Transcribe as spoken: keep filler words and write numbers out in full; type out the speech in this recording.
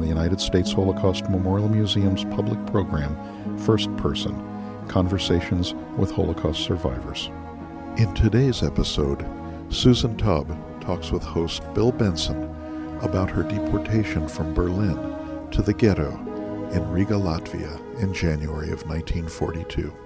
the United States Holocaust Memorial Museum's public program, First Person, Conversations with Holocaust Survivors. In today's episode, Susan Taub talks with host Bill Benson about her deportation from Berlin to the ghetto in Riga, Latvia in January of nineteen forty-two.